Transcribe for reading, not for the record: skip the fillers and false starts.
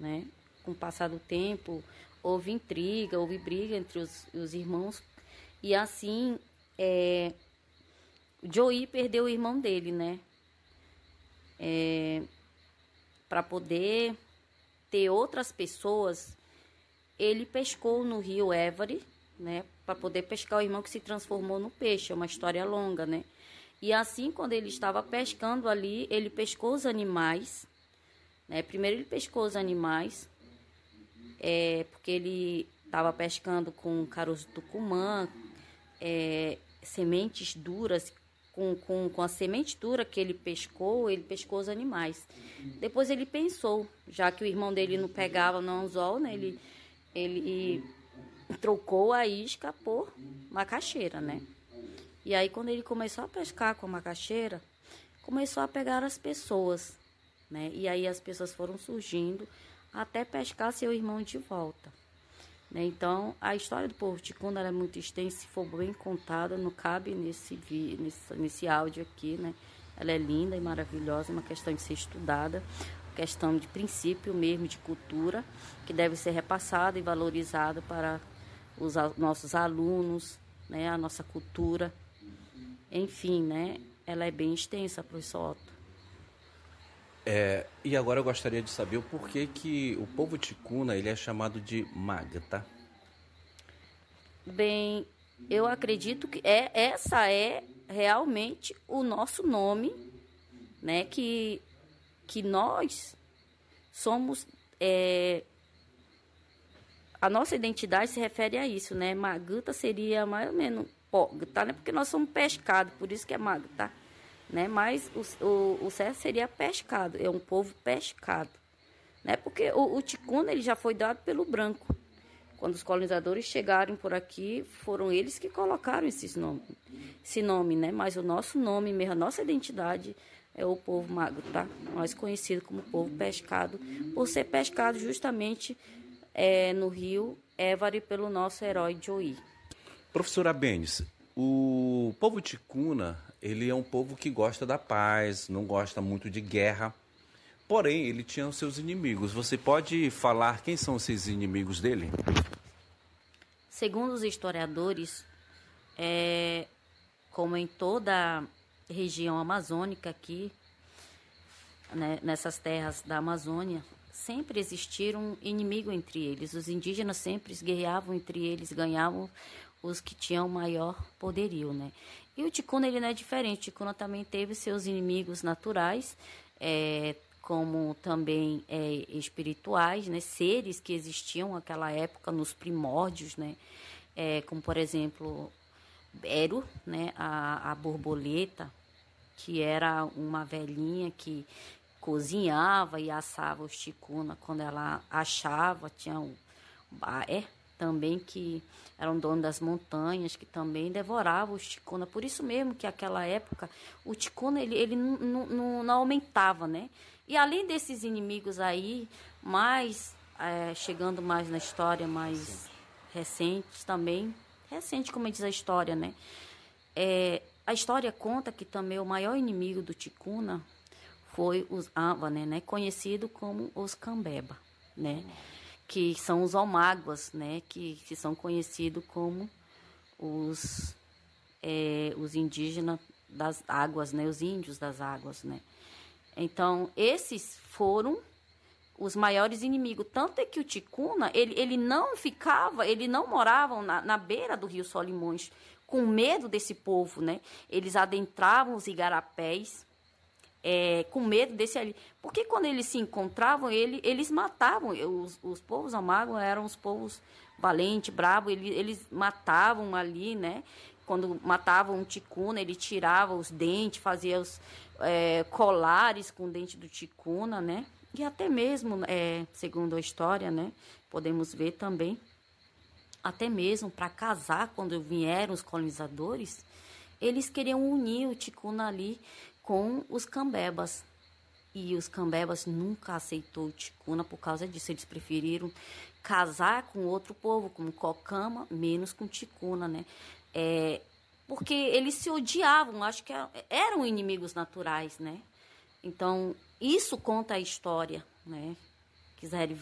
né? Com o passar do tempo, houve intriga, houve briga entre os irmãos. E assim, Joey perdeu o irmão dele, né? Para poder ter outras pessoas, ele pescou no rio Évore, né? Para poder pescar o irmão que se transformou no peixe. É uma história longa, né? E assim, quando ele estava pescando ali, ele pescou os animais, né? Primeiro ele pescou os animais, porque ele estava pescando com caroço do tucumã, sementes duras. Com a semente dura que ele pescou os animais. Depois ele pensou, já que o irmão dele não pegava no anzol, né? Ele trocou a isca por macaxeira, né? E aí, quando ele começou a pescar com a macaxeira, começou a pegar as pessoas, né? E aí as pessoas foram surgindo até pescar seu irmão de volta, né? Então, a história do povo ticuna é muito extensa, se for bem contada, não cabe nesse áudio aqui, né? Ela é linda e maravilhosa, é uma questão de ser estudada, questão de princípio mesmo, de cultura, que deve ser repassada e valorizada para os nossos alunos, né? A nossa cultura, enfim, né? Ela é bem extensa, professor Otto. E agora eu gostaria de saber o porquê que o povo ticuna ele é chamado de Magta. Bem, eu acredito que essa é realmente o nosso nome, né? Que nós somos. A nossa identidade se refere a isso, né? Magta seria mais ou menos Pogta, né? Porque nós somos pescado, por isso que é Magta, né? Mas o certo seria pescado, é um povo pescado, né? Porque o ticuna ele já foi dado pelo branco. Quando os colonizadores chegaram por aqui, foram eles que colocaram esse nome, né? Mas o nosso nome mesmo, a nossa identidade é o povo Magta, mais conhecido como povo pescado, por ser pescado justamente no rio Évore pelo nosso herói Joey. Professora Benes, o povo ticuna ele é um povo que gosta da paz, não gosta muito de guerra. Porém, ele tinha os seus inimigos. Você pode falar quem são esses inimigos dele? Segundo os historiadores, como em toda a região amazônica aqui, né, nessas terras da Amazônia, sempre existiram inimigo entre eles. Os indígenas sempre guerreavam entre eles, ganhavam os que tinham maior poderio, né? E o ticuna ele não é diferente. O ticuna também teve seus inimigos naturais, como também espirituais, né? Seres que existiam naquela época nos primórdios, né? Como por exemplo Bero, né? A borboleta, que era uma velhinha que cozinhava e assava os ticuna quando ela achava. Tinha um Baé também, que era um dono das montanhas, que também devorava os ticuna. Por isso mesmo que naquela época o ticuna ele não aumentava, né? E além desses inimigos aí, chegando mais na história mais recentes também, recente como diz a história, né? A história conta que também o maior inimigo do ticuna foi os Ava, né? Conhecido como os Cambeba, né? Que são os Omáguas, né? Que são conhecidos como os indígenas das águas, né? Os índios das águas, né? Então, esses foram os maiores inimigos. Tanto é que o ticuna, ele não morava na beira do rio Solimões, com medo desse povo, né? Eles adentravam os igarapés, com medo desse ali. Porque quando eles se encontravam, eles matavam. Os povos amágua eram os povos valentes, bravos, eles matavam ali, né? Quando matavam um ticuna, ele tirava os dentes, fazia os colares com o dente do ticuna, né? E até mesmo, segundo a história, né? Podemos ver também, até mesmo para casar, quando vieram os colonizadores, eles queriam unir o ticuna ali com os cambebas. E os cambebas nunca aceitou o ticuna por causa disso. Eles preferiram casar com outro povo, como cocama, menos com ticuna, né? Porque eles se odiavam, acho que eram inimigos naturais, né? Então, isso conta a história, né? Quiserem